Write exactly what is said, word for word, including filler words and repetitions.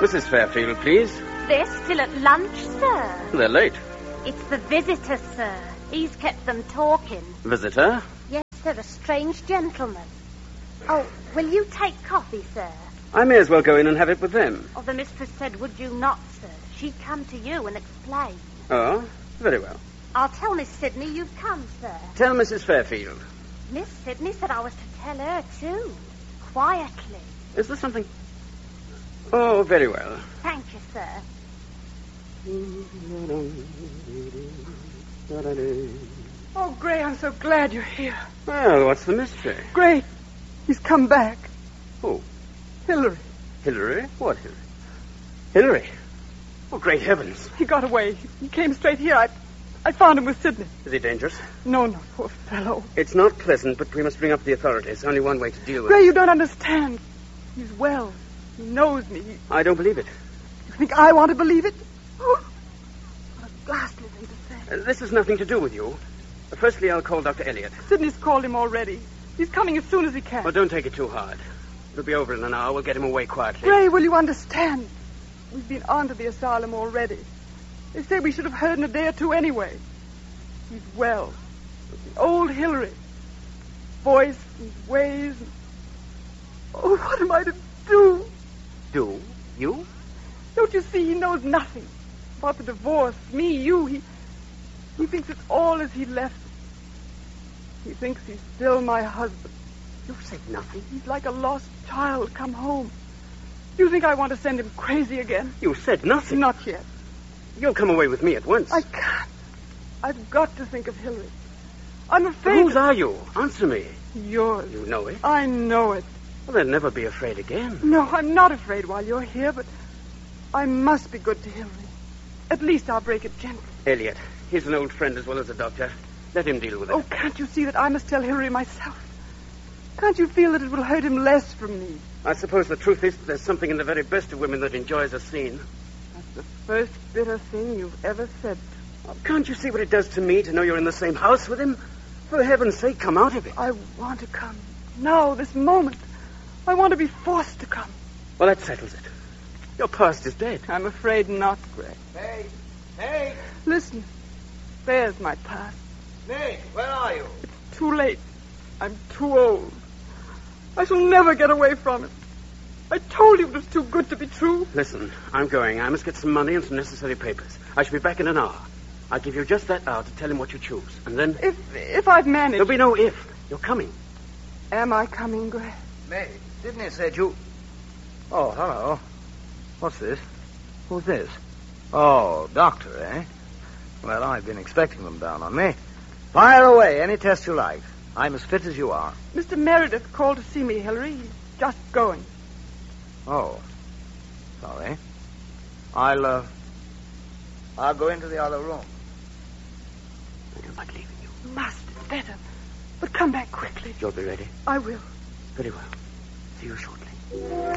Missus Fairfield, please. They're still at lunch, sir. They're late. It's the visitor, sir. He's kept them talking. Visitor? Yes, sir, a strange gentleman. Oh, will you take coffee, sir? I may as well go in and have it with them. Oh, the mistress said, would you not, sir? She'd come to you and explain. Oh, very well. I'll tell Miss Sidney you've come, sir. Tell Missus Fairfield. Miss Sidney said I was to tell her, too. Quietly. Is there something... Oh, very well. Thank you, sir. Oh, Gray, I'm so glad you're here. Well, what's the mystery? Gray, he's come back. Who? Hillary. Hillary? What Hillary? Hillary? Oh, great heavens. He got away. He came straight here. I, I found him with Sidney. Is he dangerous? No, no, poor fellow. It's not pleasant, but we must bring up the authorities. Only one way to deal with Gray, it. you don't understand. He's well. He knows me. He... I don't believe it. You think I want to believe it? Oh, what a ghastly thing to say. Uh, this has nothing to do with you. Uh, firstly, I'll call Doctor Elliot. Sidney's called him already. He's coming as soon as he can. Well, don't take it too hard. It'll be over in an hour. We'll get him away quietly. Gray, will you understand? We've been on to the asylum already. They say we should have heard in a day or two anyway. He's well. The old Hillary. Voice and ways. And... Oh, what am I to do? Do? You? Don't you see he knows nothing about the divorce, me, you. He, he thinks it's all as he left it. He thinks he's still my husband. You said nothing. He's like a lost child come home. You think I want to send him crazy again? You said nothing. Not yet. You'll come away with me at once. I can't. I've got to think of Hillary. I'm afraid... Whose that... are you? Answer me. Yours. You know it? I know it. Well, then never be afraid again. No, I'm not afraid while you're here, but I must be good to Hillary. At least I'll break it gently. Elliot, he's an old friend as well as a doctor. Let him deal with it. Oh, can't you see that I must tell Hillary myself? Can't you feel that it will hurt him less from me? I suppose the truth is that there's something in the very best of women that enjoys a scene. That's the first bitter thing you've ever said. Oh, can't you see what it does to me to know you're in the same house with him? For heaven's sake, come out of it. I want to come. Now, this moment. I want to be forced to come. Well, that settles it. Your past is dead. I'm afraid not, Gray. Hey, hey, Listen, there's my past. Nate, where are you? It's too late. I'm too old. I shall never get away from it. I told you it was too good to be true. Listen, I'm going. I must get some money and some necessary papers. I shall be back in an hour. I'll give you just that hour to tell him what you choose. And then... If if I've managed... There'll be no if. You're coming. Am I coming, Gray? Nate, Sidney said you... Oh, hello. What's this? Who's this? Oh, doctor, eh? Well, I've been expecting them down on me. Fire away, any test you like. I'm as fit as you are. Mister Meredith called to see me, Hillary. He's just going. Oh, sorry. I'll, uh... I'll go into the other room. I don't like leaving you. You must. It's better. But come back quickly. You'll be ready? I will. Very well. See you shortly.